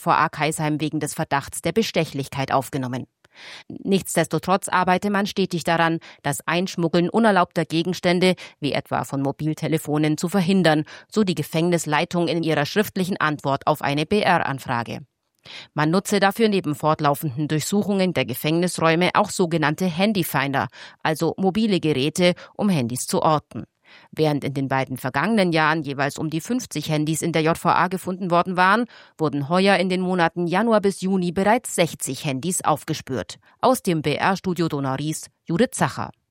JVA Kaisheim wegen des Verdachts der Bestechlichkeit aufgenommen. Nichtsdestotrotz arbeite man stetig daran, das Einschmuggeln unerlaubter Gegenstände, wie etwa von Mobiltelefonen, zu verhindern, so die Gefängnisleitung in ihrer schriftlichen Antwort auf eine BR-Anfrage. Man nutze dafür neben fortlaufenden Durchsuchungen der Gefängnisräume auch sogenannte Handyfinder, also mobile Geräte, um Handys zu orten. Während in den beiden vergangenen Jahren jeweils um die 50 Handys in der JVA gefunden worden waren, wurden heuer in den Monaten Januar bis Juni bereits 60 Handys aufgespürt. Aus dem BR-Studio Donau-Ries, Judith Zacher.